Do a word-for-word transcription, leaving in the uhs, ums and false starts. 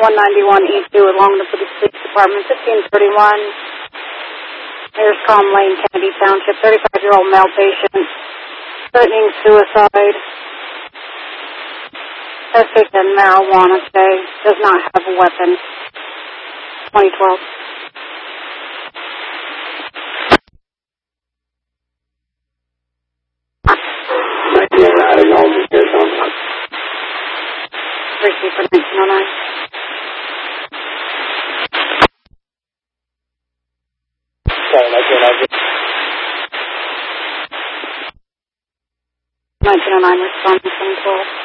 one ninety-one E two along the Police Department, fifteen thirty-one. There's Calm Lane, Kennedy Township, thirty-five-year-old male patient, threatening suicide. Has taken marijuana today, does not have a weapon. twenty twelve. I don't know if there's something. Receive for nineteen oh nine. Sorry, nineteen oh nine. nineteen oh nine, responding twenty twelve.